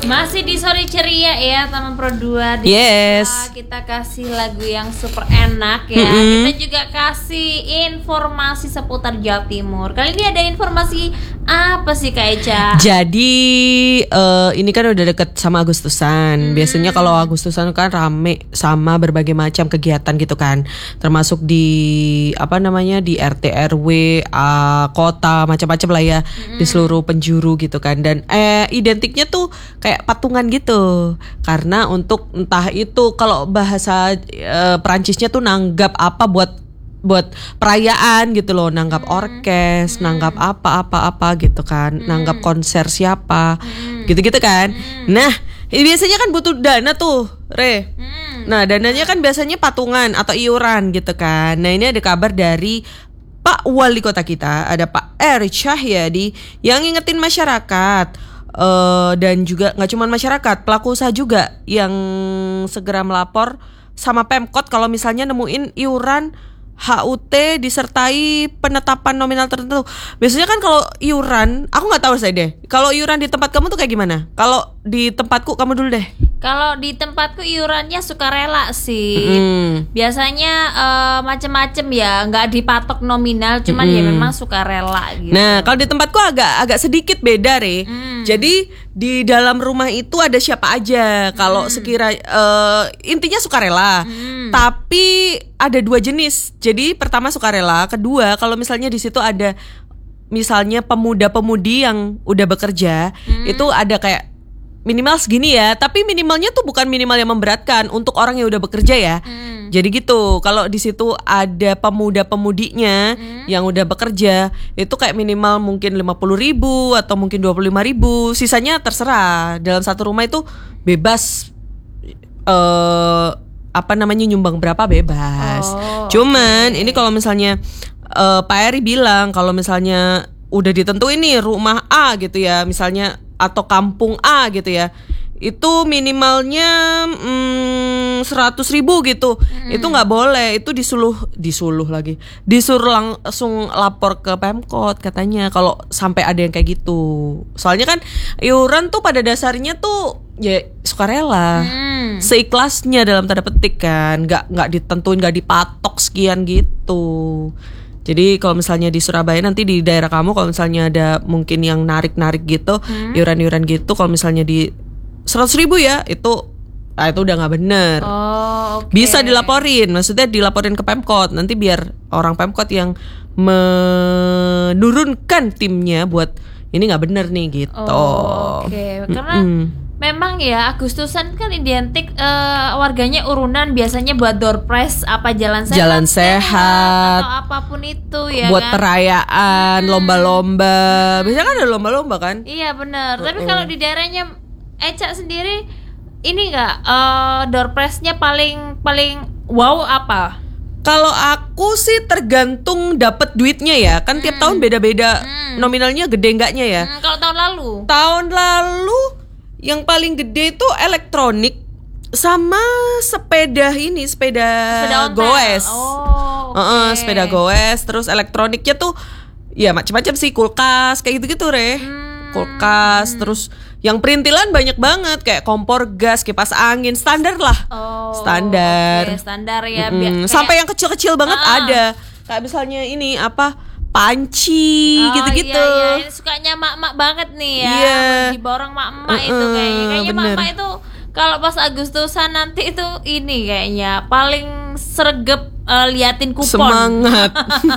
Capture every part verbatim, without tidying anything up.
Masih di sore ceria ya teman Pro dua. Yes. Kita kasih lagu yang super enak ya. Mm-hmm. Kita juga kasih informasi seputar Jawa Timur. Kali ini ada informasi apa sih Kak Eca? Jadi uh, ini kan udah deket sama Agustusan. Hmm. Biasanya kalau Agustusan kan rame sama berbagai macam kegiatan gitu kan. Termasuk di apa namanya di R T R W, uh, kota macam-macam lah ya, hmm. di seluruh penjuru gitu kan. Dan eh identiknya tuh kayak patungan gitu. Karena untuk entah itu kalau bahasa uh, Perancisnya tuh nanggap apa buat buat perayaan gitu loh, nanggap hmm. orkes, hmm. nanggap apa-apa-apa gitu kan, hmm. nanggap konser siapa, hmm. gitu-gitu kan. Hmm. Nah, biasanya kan butuh dana tuh, Re. Hmm. Nah, dananya kan biasanya patungan atau iuran gitu kan. Nah, ini ada kabar dari Pak Wali Kota kita, ada Pak Erick Cahyadi yang ngingetin masyarakat. Uh, dan juga nggak cuma masyarakat, pelaku usaha juga yang segera melapor sama Pemkot kalau misalnya nemuin iuran H U T disertai penetapan nominal tertentu. Biasanya kan kalau iuran, aku nggak tahu saya deh. Kalau iuran di tempat kamu tuh kayak gimana? Kalau di tempatku, kamu dulu deh. Kalau di tempatku iurannya sukarela sih. Mm. Biasanya uh, macam-macam ya, nggak dipatok nominal, cuman mm. ya memang sukarela gitu. Nah, kalau di tempatku agak agak sedikit beda, Re. Mm. Jadi di dalam rumah itu ada siapa aja. Kalau mm. sekira uh, intinya sukarela. Mm. Tapi ada dua jenis. Jadi pertama sukarela, kedua kalau misalnya di situ ada misalnya pemuda-pemudi yang udah bekerja, mm. itu ada kayak minimal segini ya, tapi minimalnya tuh bukan minimal yang memberatkan untuk orang yang udah bekerja ya. Hmm. Jadi gitu, kalau di situ ada pemuda-pemudinya hmm. yang udah bekerja, itu kayak minimal mungkin lima puluh ribu atau mungkin dua puluh lima ribu, sisanya terserah. Dalam satu rumah itu bebas uh, apa namanya nyumbang berapa bebas. Oh, Cuman okay. ini kalau misalnya uh, Pak Eri bilang kalau misalnya udah ditentuin nih rumah A gitu ya, misalnya atau kampung A gitu ya, itu minimalnya hmm, seratus ribu gitu, hmm. itu nggak boleh, itu disuluh disuluh lagi, disuruh langsung lapor ke Pemkot katanya kalau sampai ada yang kayak gitu. Soalnya kan iuran tuh pada dasarnya tuh ya sukarela, hmm. seikhlasnya dalam tanda petik kan, nggak nggak ditentuin, nggak dipatok sekian gitu. Jadi kalau misalnya di Surabaya nanti di daerah kamu kalau misalnya ada mungkin yang narik-narik gitu, hmm. iuran-iuran gitu, kalau misalnya di seratus ribu ya itu, nah itu udah nggak bener. Oh, okay. Bisa dilaporin, maksudnya dilaporin ke Pemkot nanti biar orang Pemkot yang menurunkan timnya buat ini nggak bener nih gitu. Oh, oke, okay. Karena mm-mm. memang ya Agustusan kan identik uh, warganya urunan biasanya buat door prize apa jalan sehat, jalan sehat atau apapun itu ya buat kan? Perayaan, hmm. lomba-lomba. Biasanya kan ada lomba-lomba kan? Iya benar. Uh-uh. Tapi kalau di daerahnya Eca sendiri ini nggak uh, door prize-nya paling paling wow apa? Kalau aku sih tergantung dapat duitnya ya. Kan hmm. tiap tahun beda-beda hmm. nominalnya gede enggaknya ya. Hmm, kalau tahun lalu? Tahun lalu yang paling gede itu elektronik sama sepeda ini, sepeda, sepeda goes. Oh, okay. uh-uh, sepeda goes, terus elektroniknya tuh ya macam-macam sih, kulkas kayak gitu-gitu, Re. Hmm. Kulkas, terus yang perintilan banyak banget kayak kompor gas, kipas angin, standar lah. Oh, standar. Okay, standar ya. Mm-hmm. Kayak, sampai yang kecil-kecil banget uh-uh. ada. Kayak misalnya ini apa? Panci oh, gitu-gitu. Iya, iya. Sukanya mak-mak banget nih ya. Yeah. Diborong mak-mak uh-uh, itu kayaknya. Kayaknya bener. mak-mak itu kalau pas Agustusan nanti itu ini kayaknya paling sregep uh, liatin kupon. Semangat.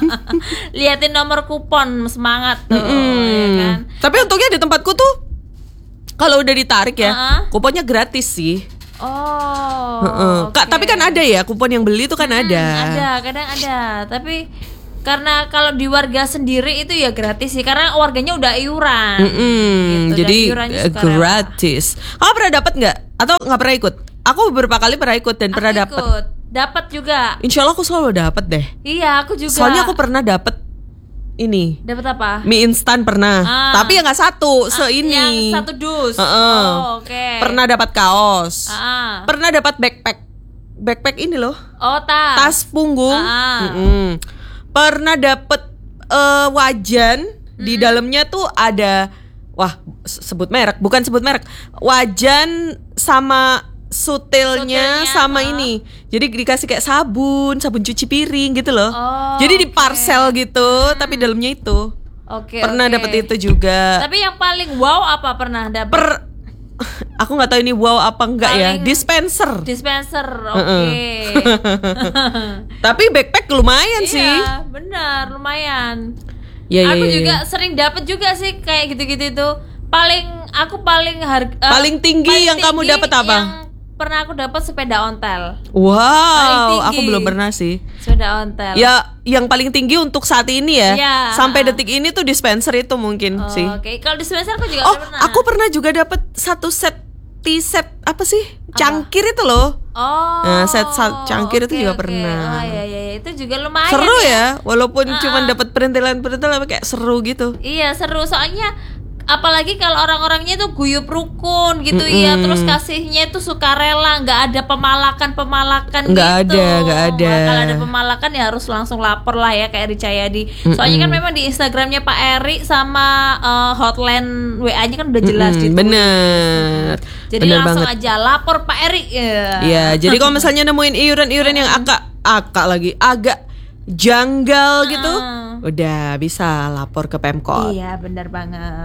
Liatin nomor kupon, semangat tuh, mm-hmm. ya kan. Tapi untungnya di tempatku tuh kalau udah ditarik ya, uh-huh. kuponnya gratis sih. Oh. Uh-uh. Okay. Tapi kan ada ya kupon yang beli itu kan hmm, ada. Ada, kadang ada. Tapi karena kalau di warga sendiri itu ya gratis sih, karena warganya udah iuran. Gitu, jadi gratis. Kamu pernah dapat nggak? Atau nggak pernah ikut? Aku beberapa kali pernah ikut dan aku pernah dapat. Dapat juga. Insya Allah aku selalu dapat deh. Iya, aku juga. Soalnya aku pernah dapat ini. Dapat apa? Mie instan pernah. Ah. Tapi ya nggak satu, se ini. Yang satu dus. Uh-uh. Oh, oke. Okay. Pernah dapat kaos. Ah. Pernah dapat backpack. Backpack ini loh. Oh, tas. Tas punggung. Ah. Pernah dapet uh, wajan, hmm. di dalamnya tuh ada wah sebut merek, bukan sebut merek, wajan sama sutilnya, Sutilnya, sama uh. ini. Jadi dikasih kayak sabun, sabun cuci piring gitu loh. Oh, Jadi di oke. parcel gitu, hmm. tapi dalamnya itu. Oke. Pernah oke. dapet itu juga. Tapi yang paling wow apa pernah dapet? Per aku nggak tahu ini wow apa enggak ya. Paling- Dispenser. Dispenser, oke. Uh-uh. Tapi backpack lumayan sih. Iya, benar, lumayan. Ya, ya, aku ya, juga ya. sering dapat juga sih kayak gitu-gitu itu. Paling aku paling harga eh, Paling tinggi yang kamu tinggi dapat apa? Yang pernah aku dapat sepeda ontel. Wow, Paling aku tinggi. belum pernah sih. Sepeda ontel. Ya, yang paling tinggi untuk saat ini ya. Iya. Sampai detik ini tuh dispenser itu mungkin Oh, sih. Oke, kalau dispenser aku juga Oh, udah pernah. aku pernah juga dapat satu set tea set apa sih? Cangkir itu loh. Oh. Nah, set sa- cangkir itu oke, juga oke. pernah. Oh iya iya iya. Itu juga lumayan. Seru ya, walaupun Uh-uh. cuma dapat perintilan-perintilan kayak seru gitu. Iya seru soalnya apalagi kalau orang-orangnya tuh guyup rukun gitu Mm-mm. ya, terus kasihnya itu sukarela, nggak ada pemalakan-pemalakan Nggak gitu. ada, nggak ada. Nah, kalau ada pemalakan ya harus langsung lapor lah ya kayak Eri Cahyadi. Soalnya kan memang di Instagramnya Pak Eri sama eh, hotline W A-nya kan udah jelas Mm-mm, gitu. bener. Jadi Bener langsung banget. aja lapor Pak Eri. Ya. Iya, jadi kalau misalnya nemuin iuran-iuran yang agak agak lagi agak janggal gitu, Uh. udah bisa lapor ke Pemkot. Iya benar banget.